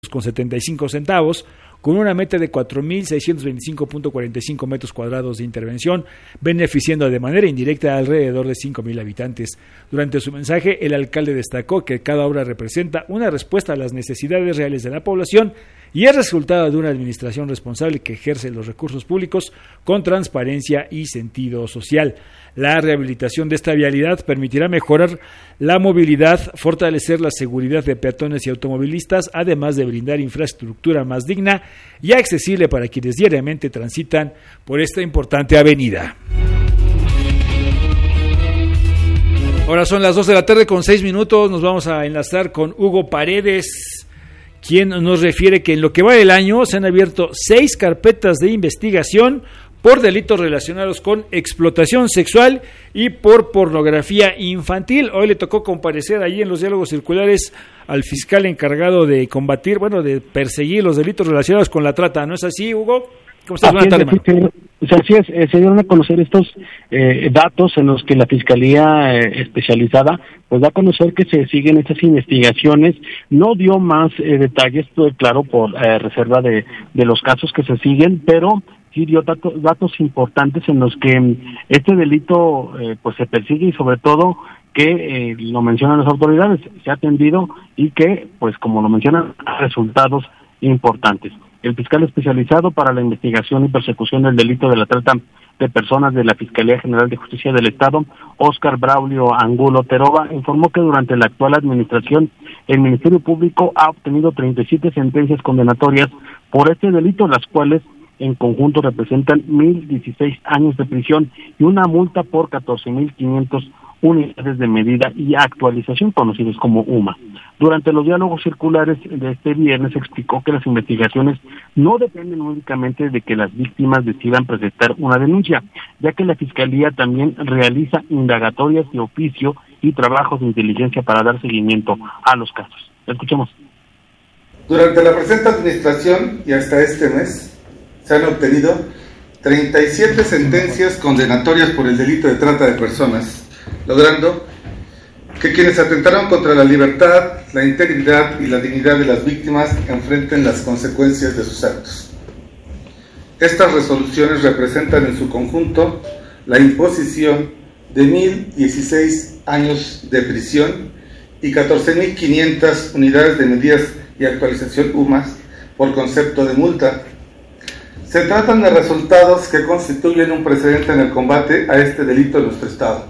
con 75 centavos, con una meta de 4.625.45 metros cuadrados de intervención, beneficiando de manera indirecta a alrededor de 5,000 habitantes. Durante su mensaje, el alcalde destacó que cada obra representa una respuesta a las necesidades reales de la población y es resultado de una administración responsable que ejerce los recursos públicos con transparencia y sentido social. La rehabilitación de esta vialidad permitirá mejorar la movilidad, fortalecer la seguridad de peatones y automovilistas, además de brindar infraestructura más digna y accesible para quienes diariamente transitan por esta importante avenida. Ahora son las 2:06 p.m, nos vamos a enlazar con Hugo Paredes, quien nos refiere que en lo que va del año se han abierto 6 carpetas de investigación por delitos relacionados con explotación sexual y por pornografía infantil. Hoy le tocó comparecer allí en los diálogos circulares al fiscal encargado de combatir, de perseguir los delitos relacionados con la trata. ¿No es así, Hugo? ¿Cómo estás? Buenas tardes, hermano. Así es, se dieron a conocer estos datos en los que la Fiscalía Especializada pues da a conocer que se siguen estas investigaciones. No dio más detalles, claro, por reserva de los casos que se siguen, pero sí dio datos importantes en los que este delito pues se persigue y sobre todo que lo mencionan las autoridades, se ha atendido y que, pues como lo mencionan, resultados importantes. El fiscal especializado para la investigación y persecución del delito de la trata de personas de la Fiscalía General de Justicia del Estado, Óscar Braulio Angulo Terova, informó que durante la actual administración el Ministerio Público ha obtenido 37 sentencias condenatorias por este delito, las cuales en conjunto representan 1,016 años de prisión y una multa por 14,500 unidades de medida y actualización, conocidos como UMA. Durante los diálogos circulares de este viernes explicó que las investigaciones no dependen únicamente de que las víctimas decidan presentar una denuncia, ya que la Fiscalía también realiza indagatorias de oficio y trabajos de inteligencia para dar seguimiento a los casos. Escuchemos. Durante la presente administración y hasta este mes se han obtenido 37 sentencias condenatorias por el delito de trata de personas, logrando que quienes atentaron contra la libertad, la integridad y la dignidad de las víctimas enfrenten las consecuencias de sus actos. Estas resoluciones representan en su conjunto la imposición de 1,016 años de prisión y 14,500 unidades de medidas y actualización UMAS por concepto de multa. Se tratan de resultados que constituyen un precedente en el combate a este delito en nuestro Estado.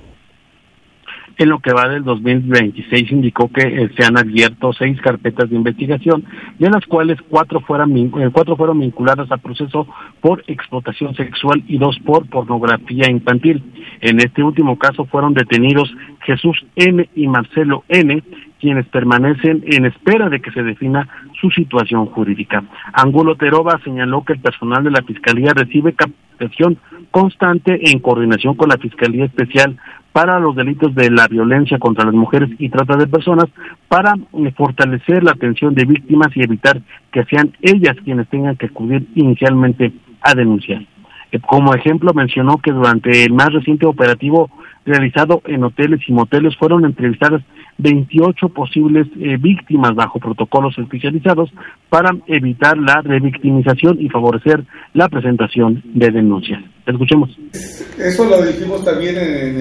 En lo que va del 2026 indicó que se han abierto 6 carpetas de investigación, de las cuales 4 fueron vinculadas a proceso por explotación sexual y 2 por pornografía infantil. En este último caso fueron detenidos Jesús N. y Marcelo N., quienes permanecen en espera de que se defina su situación jurídica. Angulo Terova señaló que el personal de la Fiscalía recibe capacitación constante en coordinación con la Fiscalía Especial para los delitos de la violencia contra las mujeres y trata de personas para fortalecer la atención de víctimas y evitar que sean ellas quienes tengan que acudir inicialmente a denunciar. Como ejemplo, mencionó que durante el más reciente operativo realizado en hoteles y moteles fueron entrevistadas 28 posibles víctimas bajo protocolos especializados para evitar la revictimización y favorecer la presentación de denuncias. Escuchemos. Eso lo dijimos también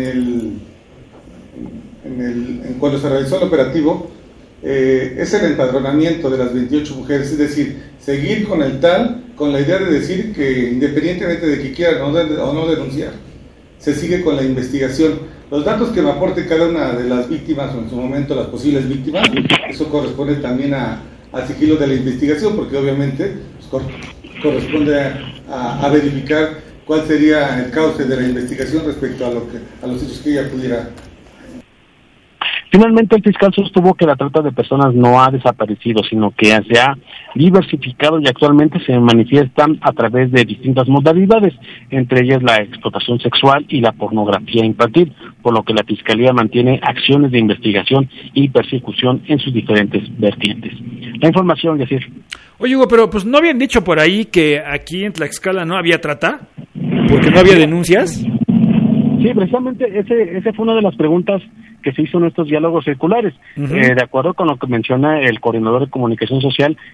cuando se realizó el operativo. Es el empadronamiento de las 28 mujeres, es decir, seguir con el TAL con la idea de decir que independientemente de que quieran o no denunciar, se sigue con la investigación. Los datos que me aporte cada una de las víctimas o en su momento las posibles víctimas, eso corresponde también al sigilo de la investigación, porque obviamente pues, corresponde a verificar cuál sería el cauce de la investigación respecto a los hechos que ella pudiera. Finalmente, el fiscal sostuvo que la trata de personas no ha desaparecido, sino que se ha diversificado y actualmente se manifiestan a través de distintas modalidades, entre ellas la explotación sexual y la pornografía infantil, por lo que la Fiscalía mantiene acciones de investigación y persecución en sus diferentes vertientes. La información, Yacir. Oye, Hugo, pero pues ¿no habían dicho por ahí que aquí en Tlaxcala no había trata? ¿Porque no había denuncias? Sí, precisamente ese fue una de las preguntas que se hizo en estos diálogos circulares. De acuerdo con lo que menciona el coordinador de comunicación social,